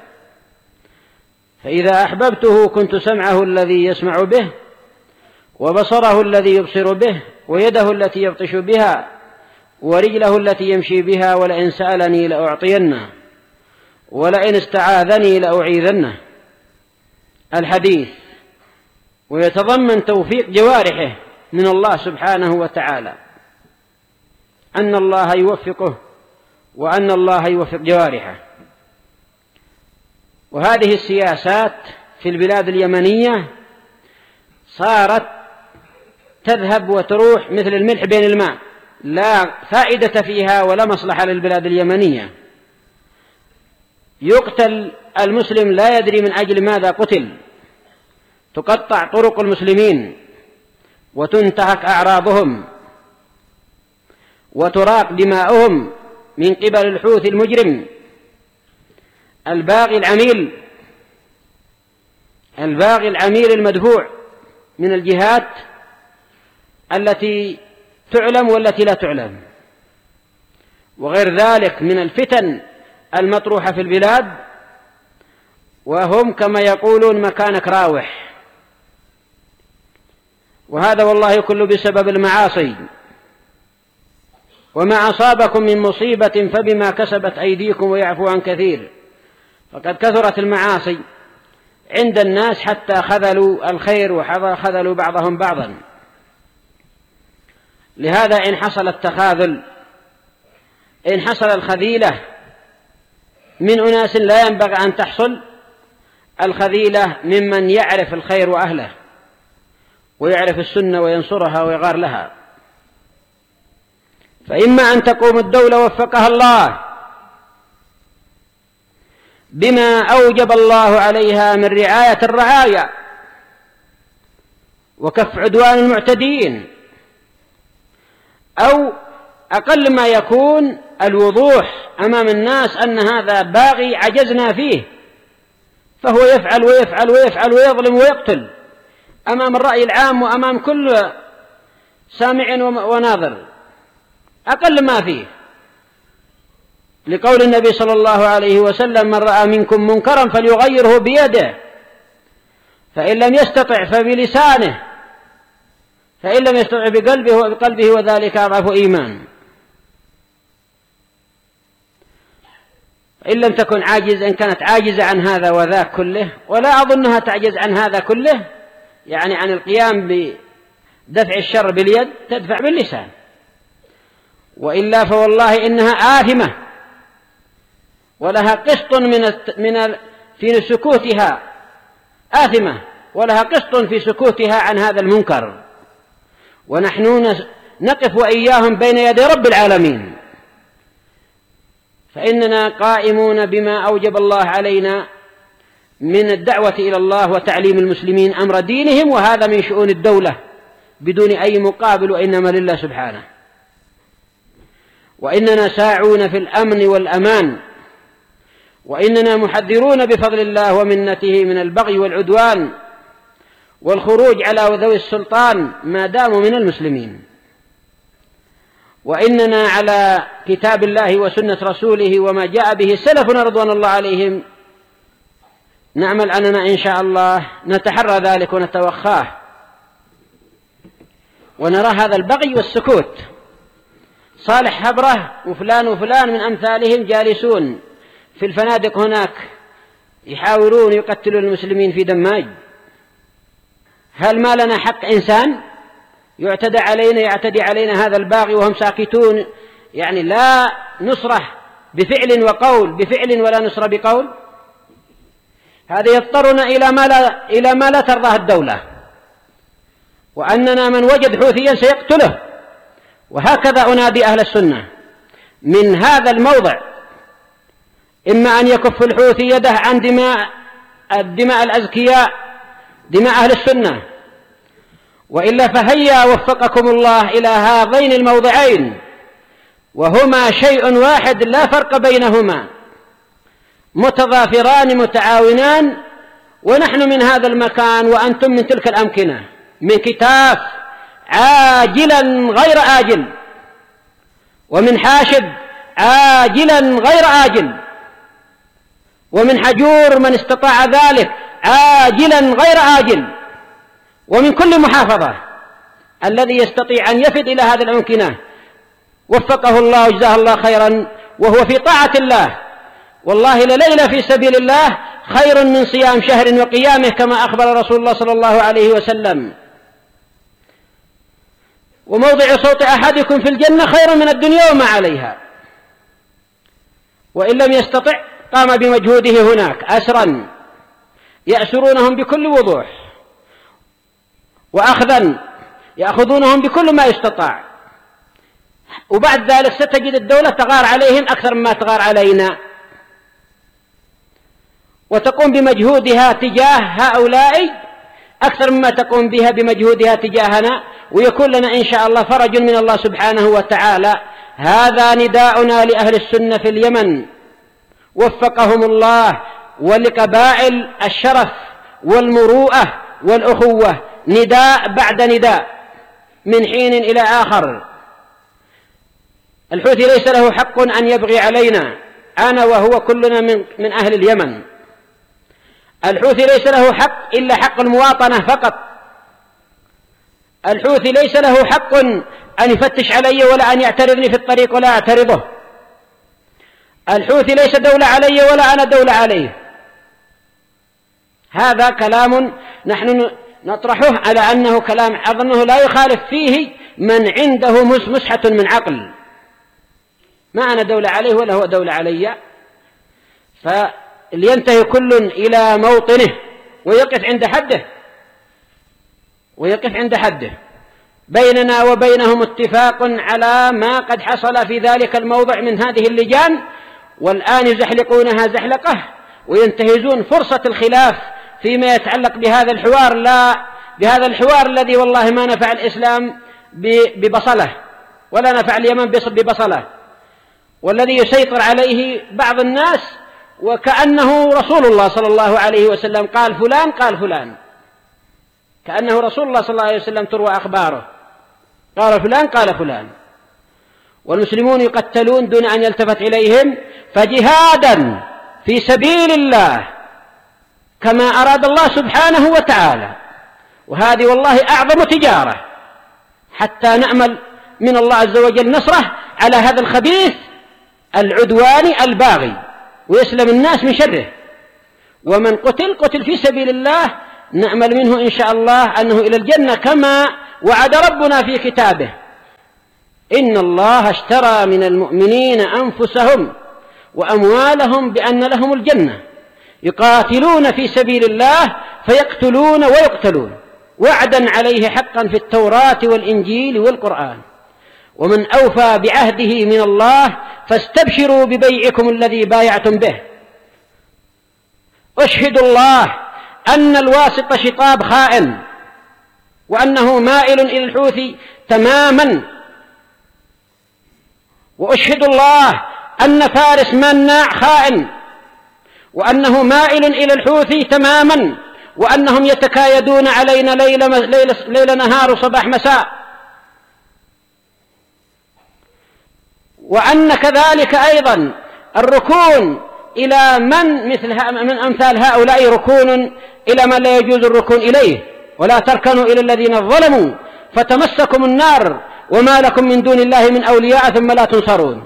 فإذا أحببته كنت سمعه الذي يسمع به، وبصره الذي يبصر به، ويده التي يبطش بها، ورجله التي يمشي بها، ولئن سألني لأعطينه، ولئن استعاذني لأعيذنه. الحديث. ويتضمن توفيق جوارحه من الله سبحانه وتعالى، أن الله يوفقه وأن الله يوفق جوارحه. وهذه السياسات في البلاد اليمنية صارت تذهب وتروح مثل الملح بين الماء، لا فائدة فيها ولا مصلحة للبلاد اليمنية. يقتل المسلم لا يدري من أجل ماذا قتل، تقطع طرق المسلمين وتنتهك أعراضهم وتراق دماؤهم من قبل الحوثي المجرم الباغي العميل المدفوع من الجهات التي تعلم والتي لا تعلم، وغير ذلك من الفتن المطروحة في البلاد، وهم كما يقولون مكانك راوح. وهذا والله كله بسبب المعاصي. وما أصابكم من مصيبة فبما كسبت أيديكم ويعفو عن كثير. فقد كثرت المعاصي عند الناس حتى خذلوا الخير وخذلوا بعضهم بعضا. لهذا إن حصل التخاذل، إن حصل الخذيلة من أناس لا ينبغي أن تحصل، الخذيلة ممن يعرف الخير وأهله ويعرف السنة وينصرها ويغار لها. فإما أن تقوم الدولة وفقها الله بما أوجب الله عليها من رعاية الرعايا وكف عدوان المعتدين، أو أقل ما يكون الوضوح أمام الناس أن هذا باغي عجزنا فيه، فهو يفعل ويفعل ويفعل ويظلم ويقتل أمام الرأي العام وأمام كل سامع وناظر، أقل ما فيه، لقول النبي صلى الله عليه وسلم: من رأى منكم منكرا فليغيره بيده، فإن لم يستطع فبلسانه، فإن لم يستطع بقلبه وذلك أضعف إيمان. إن لم تكن عاجزة، إن كانت عاجزة عن هذا وذاك كله، ولا أظنها تعجز عن هذا كله، يعني عن القيام بدفع الشر باليد، تدفع باللسان. وإلا فوالله إنها آثمة ولها قسط في سكوتها، آثمة ولها قسط في سكوتها عن هذا المنكر. ونحن نقف وإياهم بين يدي رب العالمين، فإننا قائمون بما أوجب الله علينا من الدعوة إلى الله وتعليم المسلمين أمر دينهم، وهذا من شؤون الدولة بدون أي مقابل، وإنما لله سبحانه. وإننا ساعون في الأمن والأمان، وإننا محذرون بفضل الله ومنته من البغي والعدوان والخروج على ذوي السلطان ما داموا من المسلمين. وإننا على كتاب الله وسنة رسوله وما جاء به سلفنا رضوان الله عليهم نعمل أننا إن شاء الله نتحرى ذلك ونتوخاه، ونرى هذا البغي والسكوت. صالح هبرة وفلان وفلان من أمثالهم جالسون في الفنادق هناك يحاولون يقتلون المسلمين في دماج. هل ما لنا حق إنسان يعتدي علينا هذا الباغي وهم ساكتون؟ يعني لا نصرة بفعل وقول، بفعل ولا نصرة بقول. هذا يضطرنا إلى ما لا ترضاه الدولة، وأننا من وجد حوثيا سيقتله. وهكذا أنادي أهل السنة من هذا الموضع، إما أن يكف الحوثي يده عن الدماء الأزكياء، دماء أهل السنة، وإلا فهيا وفقكم الله إلى هذين الموضعين، وهما شيء واحد لا فرق بينهما، متضافران متعاونان، ونحن من هذا المكان وأنتم من تلك الأمكنة، من كتاف عاجلا غير آجل، ومن حاشد عاجلا غير آجل، ومن حجور من استطاع ذلك عاجلا غير آجل، ومن كل محافظة الذي يستطيع أن يفد إلى هذه الأمكنة وفقه الله وجزاه الله خيرا، وهو في طاعة الله. والله لليلة في سبيل الله خير من صيام شهر وقيامه، كما أخبر رسول الله صلى الله عليه وسلم. وموضع صوت أحدكم في الجنة خير من الدنيا وما عليها. وإن لم يستطع قام بمجهوده هناك أسرا يأسرونهم بكل وضوح، وأخذا يأخذونهم بكل ما يستطاع، وبعد ذلك ستجد الدولة تغار عليهم أكثر مما تغار علينا، وتقوم بمجهودها تجاه هؤلاء أكثر مما تقوم بها بمجهودها تجاهنا، ويكون لنا إن شاء الله فرج من الله سبحانه وتعالى. هذا نداؤنا لأهل السنة في اليمن وفقهم الله، ولقبائل الشرف والمروءة والأخوة، نداء بعد نداء من حين إلى آخر. الحوثي ليس له حق أن يبغي علينا، أنا وهو كلنا من أهل اليمن. الحوثي ليس له حق إلا حق المواطنة فقط. الحوثي ليس له حق أن يفتش علي ولا أن يعترضني في الطريق ولا أعترضه. الحوثي ليس دولة علي ولا أنا دولة عليه. هذا كلام نحن نطرحه على أنه كلام أظنه لا يخالف فيه من عنده مسحة من عقل. ما أنا دولة عليه ولا هو دولة علي، فلينتهي كل إلى موطنه ويقف عند حده. بيننا وبينهم اتفاق على ما قد حصل في ذلك الموضع من هذه اللجان، والآن يزحلقونها زحلقة وينتهزون فرصة الخلاف فيما يتعلق بهذا الحوار، لا بهذا الحوار الذي والله ما نفع الإسلام ببصلة ولا نفع اليمن ببصلة، والذي يسيطر عليه بعض الناس وكأنه رسول الله صلى الله عليه وسلم قال فلان، كأنه رسول الله صلى الله عليه وسلم تروى أخباره، قال فلان. والمسلمون يقتلون دون أن يلتفت إليهم، فجهادا في سبيل الله كما أراد الله سبحانه وتعالى. وهذه والله أعظم تجارة، حتى نأمل من الله عز وجل نصره على هذا الخبيث العدواني الباغي. ويسلم الناس من شره. ومن قتل في سبيل الله نأمل منه إن شاء الله أنه إلى الجنة كما وعد ربنا في كتابه: إن الله اشترى من المؤمنين أنفسهم وأموالهم بأن لهم الجنة يقاتلون في سبيل الله فيقتلون ويقتلون، وعدا عليه حقا في التوراة والإنجيل والقرآن. ومن أوفى بعهده من الله فاستبشروا ببيعكم الذي بايعتم به. أشهد الله أن الواسط شطاب خائن، وأنه مائل إلى الحوثي تماما. وأشهد الله أن فارس مناع خائن، وأنه مائل إلى الحوثي تماما، وأنهم يتكايدون علينا ليل نهار وصباح مساء. وأن كذلك أيضا الركون إلى من أمثال هؤلاء ركون إلى من لا يجوز الركون إليه، ولا تركنوا إلى الذين ظلموا فتمسكم النار وما لكم من دون الله من أولياء ثم لا تنصرون.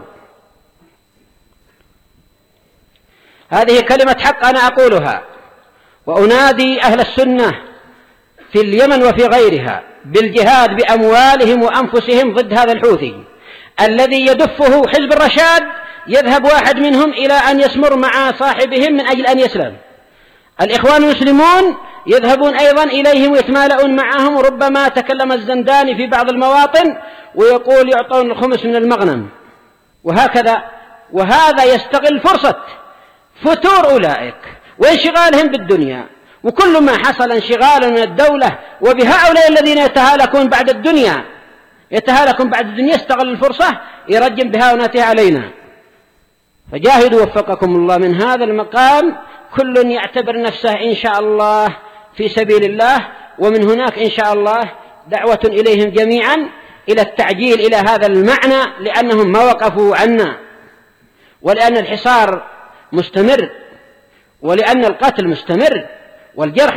هذه كلمة حق أنا أقولها، وأنادي أهل السنة في اليمن وفي غيرها بالجهاد بأموالهم وأنفسهم ضد هذا الحوثي الذي يدفه حزب الرشاد. يذهب واحد منهم إلى أن يسمر مع صاحبهم من أجل أن يسلم. الإخوان المسلمون يذهبون أيضا إليهم ويتمالؤون معهم، وربما تكلم الزنداني في بعض المواطن ويقول يعطون الخمس من المغنم وهكذا. وهذا يستغل فرصة فتور أولئك وانشغالهم بالدنيا، وكل ما حصل انشغال من الدولة وبهؤلاء الذين يتهالكون بعد الدنيا يستغل الفرصة يرجم بها وناتها علينا. فجاهدوا وفقكم الله من هذا المقام، كل يعتبر نفسه إن شاء الله في سبيل الله، ومن هناك إن شاء الله دعوة إليهم جميعا إلى التعجيل إلى هذا المعنى، لأنهم ما وقفوا عنا، ولأن الحصار مستمر، ولأن القتل مستمر، والجرح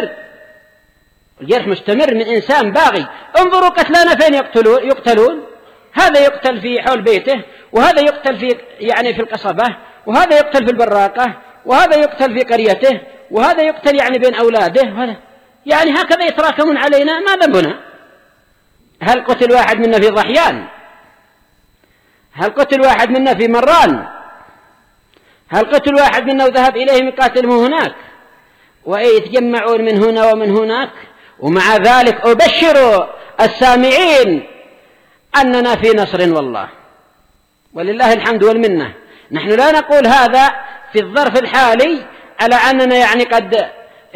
مستمر من إنسان باغي. انظروا قتلانا فين يقتلون. هذا يقتل في حول بيته، وهذا يقتل في القصبة، وهذا يقتل في البراقة، وهذا يقتل في قريته، وهذا يقتل بين أولاده، هكذا يتراكمون علينا. ما ذنبنا؟ هل قتل واحد منا في ضحيان؟ هل قتل واحد منا في مران؟ هل قتل واحد منا وذهب إليهم يقاتلهم هناك ويتجمعون من هنا ومن هناك؟ ومع ذلك أبشر السامعين أننا في نصر والله، ولله الحمد والمنة. نحن لا نقول هذا في الظرف الحالي على أننا قد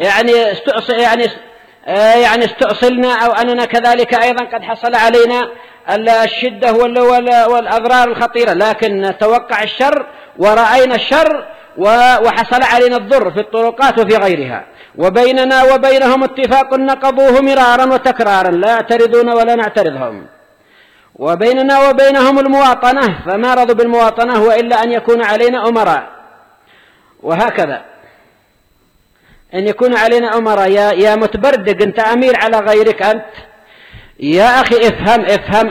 استؤصلنا، أو أننا كذلك أيضا قد حصل علينا الشدة والأضرار الخطيرة، لكن نتوقع الشر ورأينا الشر وحصل علينا الضر في الطرقات وفي غيرها. وبيننا وبينهم اتفاق نقضوه مرارا وتكرارا لا يعترضون ولا نعترضهم. وبيننا وبينهم المواطنة فما رضوا بالمواطنة وإلا أن يكون علينا أمراء، وهكذا أن يكون علينا أمراء. يا متبردق أنت أمير على غيرك أنت. يا أخي افهم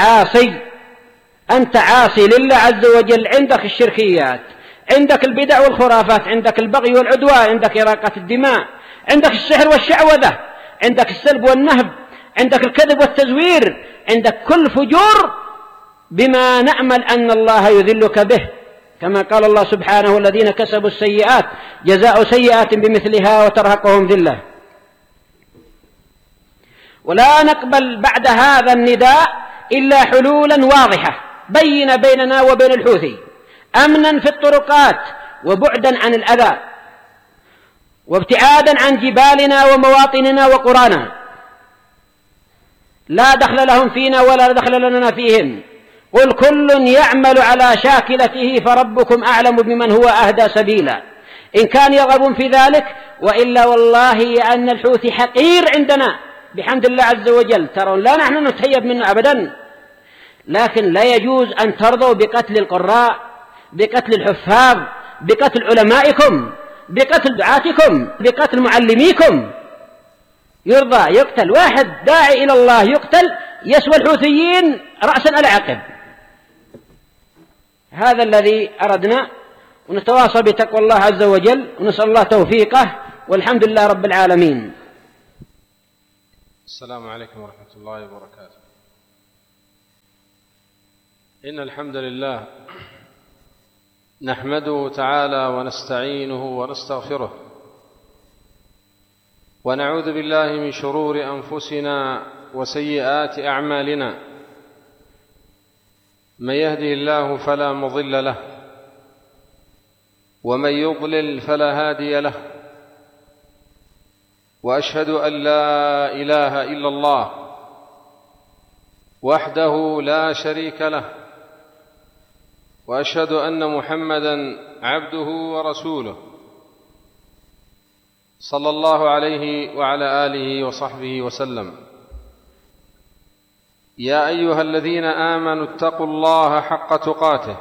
أنت عاصي لله عز وجل. عندك الشركيات، عندك البدع والخرافات، عندك البغي والعدوان، عندك إراقة الدماء، عندك السحر والشعوذة، عندك السلب والنهب، عندك الكذب والتزوير، عندك كل فجور بما نأمل أن الله يذلك به، كما قال الله سبحانه: والذين كسبوا السيئات جزاء سيئات بمثلها وترهقهم ذلة. ولا نقبل بعد هذا النداء إلا حلولا واضحة بين بيننا وبين الحوثي، أمنا في الطرقات وبعدا عن الأذى وابتعادا عن جبالنا ومواطننا وقرانا. لا دخل لهم فينا ولا دخل لنا فيهم. قل كل يعمل على شاكلته فربكم أعلم بمن هو أهدى سبيلا، إن كان يرغب في ذلك. وإلا والله أن الحوثي حقير عندنا بحمد الله عز وجل. ترون لا نحن نتهيب منه أبدا، لكن لا يجوز أن ترضوا بقتل القراء، بقتل الحفاظ، بقتل علمائكم، بقتل دعاتكم، بقتل معلميكم. يرضى يقتل واحد داعي إلى الله يقتل يسوى الحوثيين رأسا على عقب. هذا الذي أردنا، ونتواصى بتقوى الله عز وجل، ونسأل الله توفيقه، والحمد لله رب العالمين. السلام عليكم ورحمة الله وبركاته. إن الحمد لله نحمده تعالى ونستعينه ونستغفره، ونعوذ بالله من شرور أنفسنا وسيئات أعمالنا. من يهده الله فلا مضل له، ومن يضلل فلا هادي له، وأشهد أن لا إله إلا الله وحده لا شريك له، وأشهد أن محمدًا عبده ورسوله صلى الله عليه وعلى آله وصحبه وسلم. يا أيها الذين آمنوا اتقوا الله حق تقاته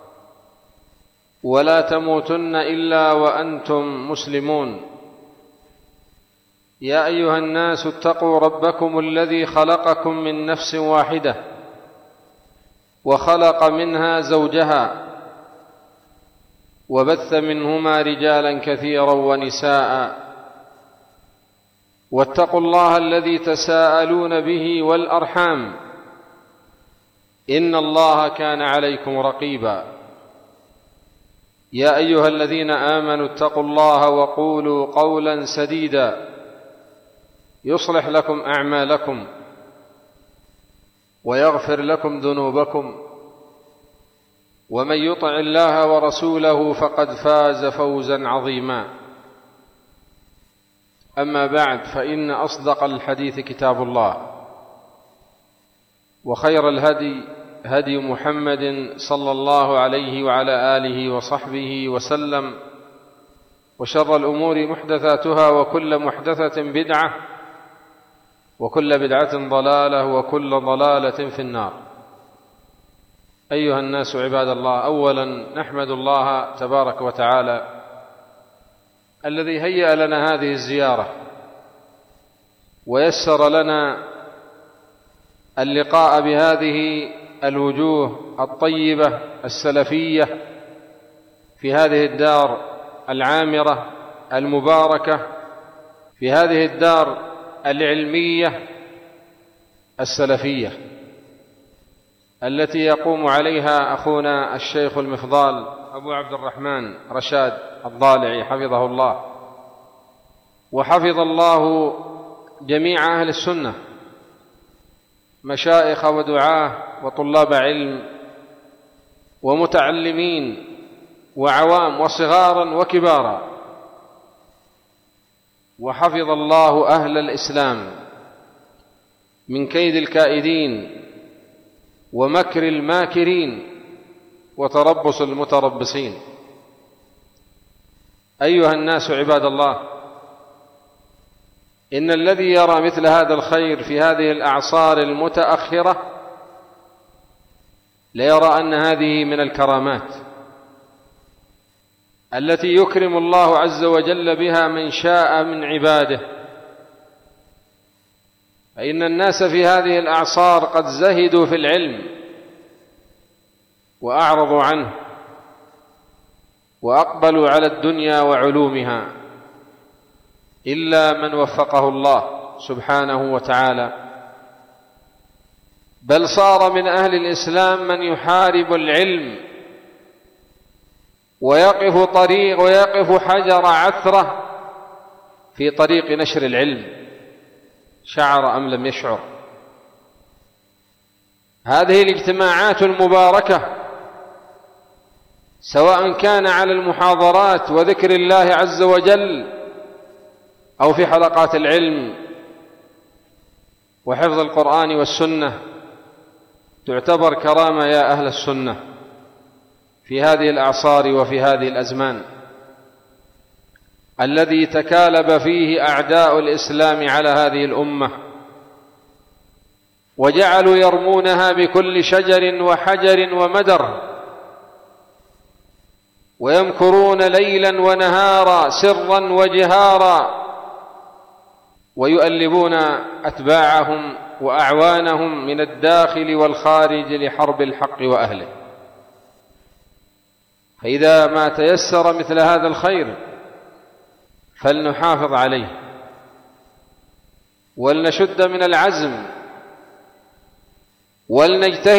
ولا تموتن إلا وأنتم مسلمون. يا أيها الناس اتقوا ربكم الذي خلقكم من نفس واحدة وخلق منها زوجها وبث منهما رجالا كثيرا ونساء، واتقوا الله الذي تساءلون به والأرحام إن الله كان عليكم رقيبا. يا أيها الذين آمنوا اتقوا الله وقولوا قولا سديدا يصلح لكم أعمالكم ويغفر لكم ذنوبكم، ومن يطع الله ورسوله فقد فاز فوزا عظيما. أما بعد، فإن أصدق الحديث كتاب الله، وخير الهدي هدي محمد صلى الله عليه وعلى آله وصحبه وسلم، وشر الأمور محدثاتها، وكل محدثة بدعة، وكل بدعة ضلالة، وكل ضلالة في النار. أيها الناس عباد الله، أولا نحمد الله تبارك وتعالى الذي هيأ لنا هذه الزيارة ويسر لنا اللقاء بهذه الوجوه الطيبة السلفية في هذه الدار العامرة المباركة، في هذه الدار العلمية السلفية التي يقوم عليها أخونا الشيخ المفضال أبو عبد الرحمن رشاد الضالعي حفظه الله، وحفظ الله جميع أهل السنة، مشايخ ودعاة وطلاب علم ومتعلمين وعوام وصغارا وكبارا، وحفظ الله أهل الإسلام من كيد الكائدين ومكر الماكرين وتربص المتربصين. أيها الناس عباد الله، إن الذي يرى مثل هذا الخير في هذه الأعصار المتأخرة ليرى أن هذه من الكرامات التي يكرم الله عز وجل بها من شاء من عباده، فإن الناس في هذه الأعصار قد زهدوا في العلم وأعرضوا عنه وأقبلوا على الدنيا وعلومها، إلا من وفقه الله سبحانه وتعالى. بل صار من أهل الإسلام من يحارب العلم ويقف حجر عثرة في طريق نشر العلم، شعر أم لم يشعر. هذه الاجتماعات المباركة سواء كان على المحاضرات وذكر الله عز وجل أو في حلقات العلم وحفظ القرآن والسنة، تعتبر كرامة يا أهل السنة في هذه الأعصار وفي هذه الأزمان الذي تكالب فيه أعداء الإسلام على هذه الأمة، وجعلوا يرمونها بكل شجر وحجر ومدر، ويمكرون ليلا ونهارا سرا وجهارا، ويؤلبون أتباعهم وأعوانهم من الداخل والخارج لحرب الحق وأهله. فإذا ما تيسر مثل هذا الخير فلنحافظ عليه ولنشد من العزم ولنجتهد